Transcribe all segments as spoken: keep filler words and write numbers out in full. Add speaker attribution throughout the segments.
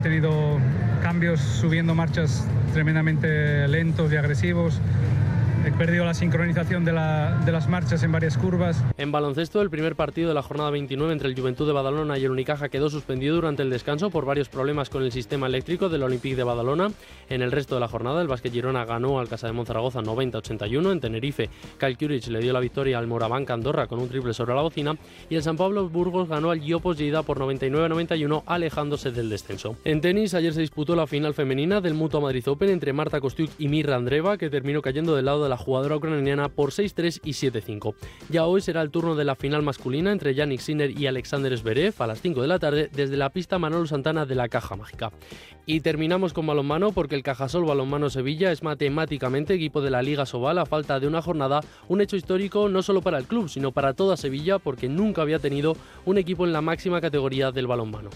Speaker 1: He tenido cambios subiendo marchas tremendamente lentos y agresivos. He perdido la sincronización de, la, de las marchas en varias curvas.
Speaker 2: En baloncesto, el primer partido de la jornada veintinueve entre el Juventud de Badalona y el Unicaja quedó suspendido durante el descanso por varios problemas con el sistema eléctrico del Olympique de Badalona. En el resto de la jornada, el Básquet Girona ganó al Casa de Monzaragoza noventa a ochenta y uno. En Tenerife, Kyle Kuric le dio la victoria al Morabanc Andorra con un triple sobre la bocina. Y el San Pablo Burgos ganó al Iopos Lleida por noventa y nueve a noventa y uno, alejándose del descenso. En tenis, ayer se disputó la final femenina del Mutua Madrid Open entre Marta Kostyuk y Mirra Andreeva, que terminó cayendo del lado de la jugadora ucraniana por seis tres y siete cinco. Ya hoy será el turno de la final masculina entre Jannik Sinner y Alexander Zverev a las cinco de la tarde desde la pista Manolo Santana de la Caja Mágica. Y terminamos con balonmano porque el Cajasol Balonmano Sevilla es matemáticamente equipo de la Liga Sobal a falta de una jornada, un hecho histórico no solo para el club sino para toda Sevilla porque nunca había tenido un equipo en la máxima categoría del balonmano.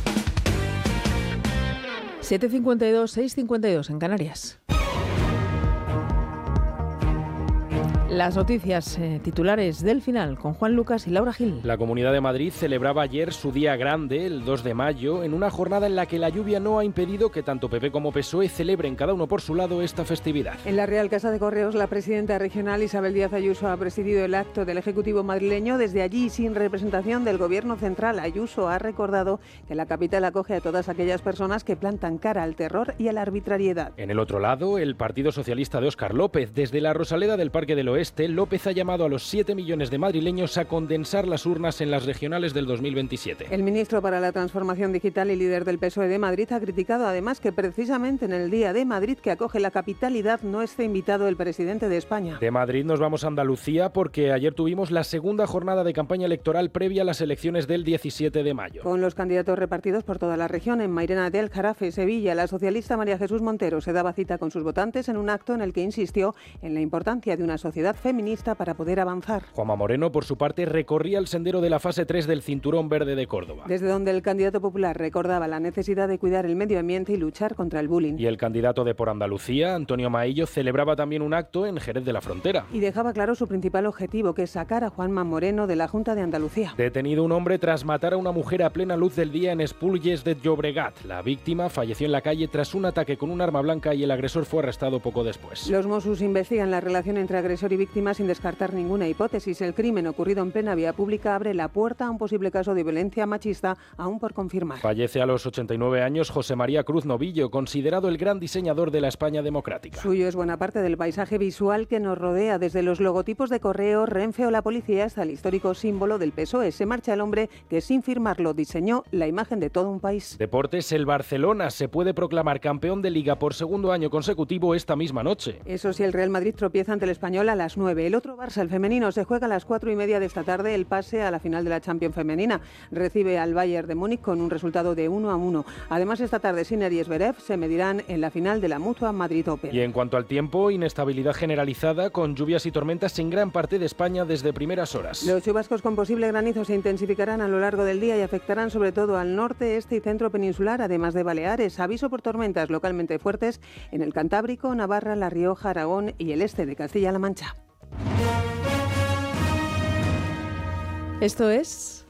Speaker 3: siete cincuenta y dos, seis cincuenta y dos en Canarias. Las noticias eh, titulares del final con Juan Lucas y Laura Gil.
Speaker 4: La Comunidad de Madrid celebraba ayer su día grande, el dos de mayo, en una jornada en la que la lluvia no ha impedido que tanto P P como P S O E celebren cada uno por su lado esta festividad.
Speaker 5: En la Real Casa de Correos, la presidenta regional Isabel Díaz Ayuso ha presidido el acto del Ejecutivo madrileño. Desde allí, sin representación del Gobierno central, Ayuso ha recordado que la capital acoge a todas aquellas personas que plantan cara al terror y a la arbitrariedad.
Speaker 4: En el otro lado, el Partido Socialista de Óscar López. Desde la Rosaleda del Parque del Oeste, López ha llamado a los siete millones de madrileños a condensar las urnas en las regionales del dos mil veintisiete.
Speaker 5: El ministro para la Transformación Digital y líder del P S O E de Madrid ha criticado además que precisamente en el Día de Madrid que acoge la capitalidad no esté invitado el presidente de España.
Speaker 4: De Madrid nos vamos a Andalucía porque ayer tuvimos la segunda jornada de campaña electoral previa a las elecciones del diecisiete de mayo.
Speaker 5: Con los candidatos repartidos por toda la región, en Mairena del Jarafe, Sevilla, la socialista María Jesús Montero se daba cita con sus votantes en un acto en el que insistió en la importancia de una sociedad feminista para poder avanzar.
Speaker 4: Juanma Moreno, por su parte, recorría el sendero de la fase tres del Cinturón Verde de Córdoba.
Speaker 5: Desde donde el candidato popular recordaba la necesidad de cuidar el medio ambiente y luchar contra el bullying.
Speaker 4: Y el candidato de Por Andalucía, Antonio Maillo, celebraba también un acto en Jerez de la Frontera.
Speaker 5: Y dejaba claro su principal objetivo, que es sacar a Juanma Moreno de la Junta de Andalucía.
Speaker 4: Detenido un hombre tras matar a una mujer a plena luz del día en Esplugues de Llobregat. La víctima falleció en la calle tras un ataque con un arma blanca y el agresor fue arrestado poco después.
Speaker 5: Los Mossos investigan la relación entre agresor y víctima sin descartar ninguna hipótesis. El crimen ocurrido en plena vía pública abre la puerta a un posible caso de violencia machista aún por confirmar.
Speaker 4: Fallece a los ochenta y nueve años José María Cruz Novillo, considerado el gran diseñador de la España democrática.
Speaker 5: Suyo es buena parte del paisaje visual que nos rodea, desde los logotipos de Correo, Renfe o la policía hasta el histórico símbolo del P S O E. Se marcha el hombre que sin firmarlo diseñó la imagen de todo un país.
Speaker 4: Deportes, el Barcelona se puede proclamar campeón de Liga por segundo año consecutivo esta misma noche.
Speaker 5: Eso sí, el Real Madrid tropieza ante el Español a las nueve. El otro Barça, el femenino, se juega a las cuatro y media de esta tarde el pase a la final de la Champions femenina. Recibe al Bayern de Múnich con un resultado de uno a uno. Además, esta tarde Sinner y Zverev se medirán en la final de la Mutua Madrid Open.
Speaker 4: Y en cuanto al tiempo, inestabilidad generalizada con lluvias y tormentas en gran parte de España desde primeras horas.
Speaker 5: Los chubascos con posible granizo se intensificarán a lo largo del día y afectarán sobre todo al norte, este y centro peninsular, además de Baleares. Aviso por tormentas localmente fuertes en el Cantábrico, Navarra, La Rioja, Aragón y el este de Castilla-La Mancha.
Speaker 3: Esto es...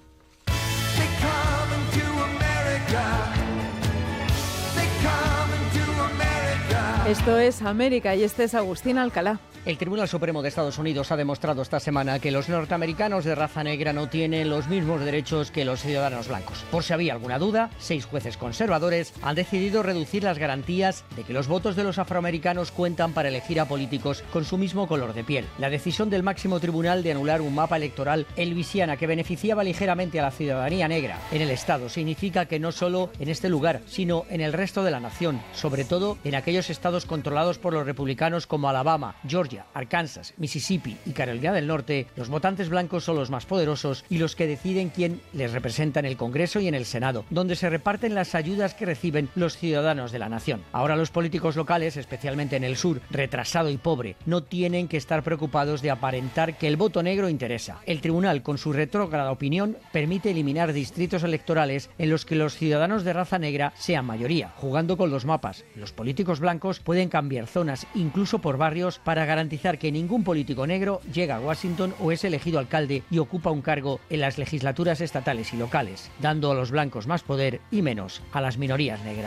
Speaker 3: Esto es América y este es Agustín Alcalá.
Speaker 6: El Tribunal Supremo de Estados Unidos ha demostrado esta semana que los norteamericanos de raza negra no tienen los mismos derechos que los ciudadanos blancos. Por si había alguna duda, seis jueces conservadores han decidido reducir las garantías de que los votos de los afroamericanos cuentan para elegir a políticos con su mismo color de piel. La decisión del máximo tribunal de anular un mapa electoral en Luisiana que beneficiaba ligeramente a la ciudadanía negra en el estado significa que no solo en este lugar, sino en el resto de la nación, sobre todo en aquellos estados controlados por los republicanos como Alabama, Georgia, Arkansas, Mississippi y Carolina del Norte, los votantes blancos son los más poderosos y los que deciden quién les representa en el Congreso y en el Senado, donde se reparten las ayudas que reciben los ciudadanos de la nación. Ahora los políticos locales, especialmente en el sur, retrasado y pobre, no tienen que estar preocupados de aparentar que el voto negro interesa. El tribunal, con su retrógrada opinión, permite eliminar distritos electorales en los que los ciudadanos de raza negra sean mayoría, jugando con los mapas. Los políticos blancos pueden cambiar zonas, incluso por barrios, para garantizar garantizar que ningún político negro llega a Washington o es elegido alcalde y ocupa un cargo en las legislaturas estatales y locales, dando a los blancos más poder y menos a las minorías negras.